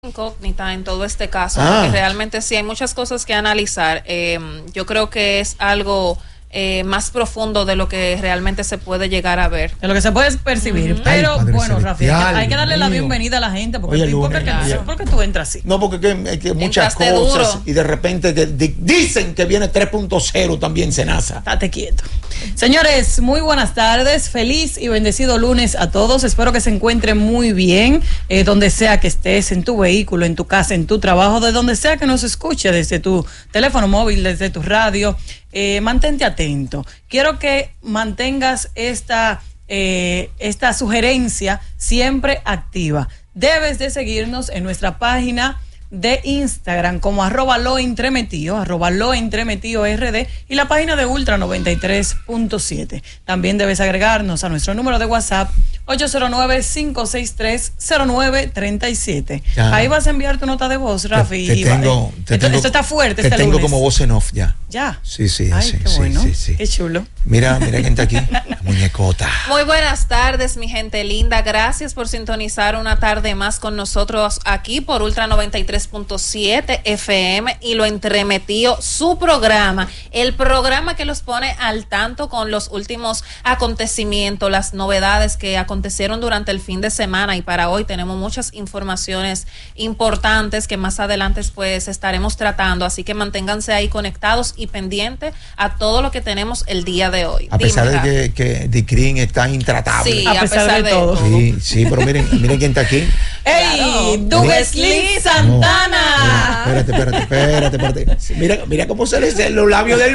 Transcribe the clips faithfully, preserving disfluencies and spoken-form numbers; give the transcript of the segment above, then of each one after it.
incógnita en todo este caso, Ah. porque realmente sí hay muchas cosas que analizar. Eh, yo creo que es algo eh, más profundo de lo que realmente se puede llegar a ver. De lo que se puede percibir. Ujú. Pero Ay, Padre bueno, Rafi, hay que- celestial, hay que darle la mío. bienvenida a la gente. Porque Oye, tú, ¿por, lunes, qué, claro. ¿por qué tú entras así? No, porque que, hay que muchas Entraste cosas duro. y de repente que di- dicen que viene tres punto cero también Senasa. Estate quieto. Señores, muy buenas tardes. Feliz y bendecido lunes a todos. Espero que se encuentren muy bien, eh, donde sea que estés, en tu vehículo, en tu casa, en tu trabajo, de donde sea que nos escuche, desde tu teléfono móvil, desde tu radio. Eh, mantente atento. Quiero que mantengas esta, eh, esta sugerencia siempre activa. Debes de seguirnos en nuestra página de Instagram como arroba lo entremetido, arroba lo entremetido R D y la página de Ultra noventa y tres punto siete. También debes agregarnos a nuestro número de WhatsApp ocho cero nueve, cinco seis tres, cero nueve tres siete. Ya. Ahí vas a enviar tu nota de voz, Rafi. Te, te y va- tengo, te esto, tengo- esto está fuerte Te este tengo lunes. como voz en off ya. Ya. Sí, sí, Ay, sí, qué sí, bueno. sí, sí. Qué chulo. Mira, mira quién está aquí. La muñecota. Muy buenas tardes, mi gente linda. Gracias por sintonizar una tarde más con nosotros aquí por Ultra noventa y tres punto siete F M y Lo Entremetido, su programa, el programa que los pone al tanto con los últimos acontecimientos, las novedades que acontecieron durante el fin de semana, y para hoy tenemos muchas informaciones importantes que más adelante pues estaremos tratando, así que manténganse ahí conectados y pendientes a todo lo que tenemos el día de hoy. A pesar Dime, de Rafa. que, que Dicrin está intratable. Sí, A a pesar pesar, de de, todo. todo. Sí, sí, pero miren, miren quién está aquí. ¡Ey! Claro. Douglas Santana. No, espérate, espérate, espérate, espérate. Sí, Mira, mira cómo se le hacen los labios del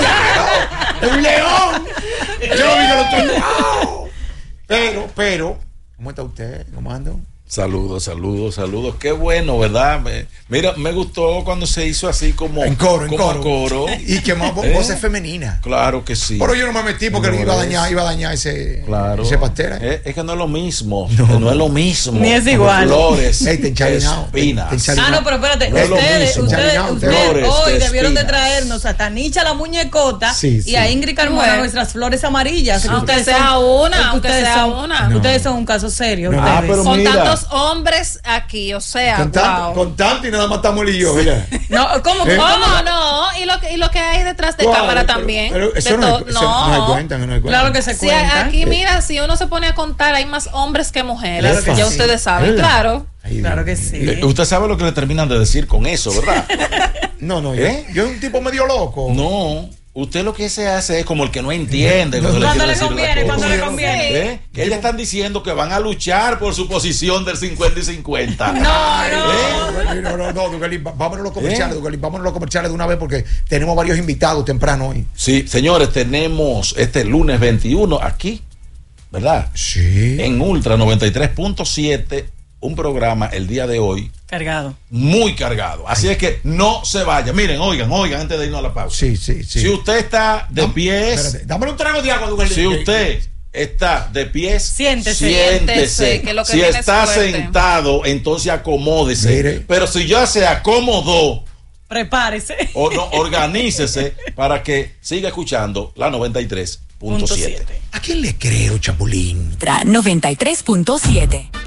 ¡un león! Yo vi que lo estoy. ¡Wow! Pero, pero, ¿cómo está usted? ¿Cómo ando? Saludos, saludos, saludos. Qué bueno, ¿verdad? Me- mira, me gustó cuando se hizo así como En coro, en como coro. coro. Y que más vo- ¿Eh? voces femeninas. Claro que sí. Pero yo no me metí porque No, iba a es- dañar, iba a dañar ese, Claro. ese pastel. Es, es que no es lo mismo. No. No, es lo mismo. Ni es Como igual. Flores. Ey, te enchalinao, espinas. te- te enchal- Ah, no, pero espérate, No es lo ustedes, mismo. ustedes, Chalinao, ustedes flores, hoy de debieron de espinas. traernos a Tanicha la muñecota Sí, sí. y a Ingrid Carmona Bueno. nuestras flores amarillas. que Aunque ustedes sea son- una, que aunque ustedes sea son- una. No. Ustedes son un caso serio. No. ustedes. Ah, pero Con mira. tantos hombres aquí, o sea, Con tanto, wow. con tanto y nada más estamos él y yo, mira. No, ¿cómo? ¿Eh? ¿Cómo? ¿Cómo no? Y lo que, y lo que hay detrás de ¿Cuál? cámara Pero- también. pero eso De no, to- hay, eso no hay cuenta, no hay cuenta. Claro que se Sí, cuenta. aquí mira, si uno se pone a contar, hay más hombres que mujeres. Claro que ya sí. ustedes saben, ¿Verdad? claro. Ay, Claro Dios que sí. mío. Eh, Usted sabe lo que le terminan de decir con eso, ¿verdad? No, no, yo, ¿Eh? yo soy un tipo medio loco. No. Usted lo que se hace es como el que no entiende. No, cuando Cuando quiere le decir la conviene, cosa. cuando le conviene. ¿Eh? Que ellas están diciendo que van a luchar por su posición del cincuenta y cincuenta. No, Ay, no. no, no, no, no, Dugalín, va- vámonos a los comerciales, ¿Eh? Dugalín, vámonos a los comerciales de una vez porque tenemos varios invitados temprano hoy. Sí, señores, tenemos este lunes veintiuno aquí, ¿verdad? Sí. En Ultra noventa y tres punto siete, un programa el día de hoy Cargado. muy cargado. Así es que no se vaya. Miren, oigan, oigan, antes de irnos a la pausa. Sí, sí, sí. Si usted está de Dam- pies, Espérate, dámosle un trago de agua, Dugalín. si usted está de pies, Siéntese. Siéntese, que lo que si viene es está fuerte. sentado, entonces acomódese. Mire. Pero si ya se acomodó, Prepárese. o no, organícese para que siga escuchando la noventa y tres punto siete. ¿A quién le creo, Chapulín? Ultra noventa y tres punto siete.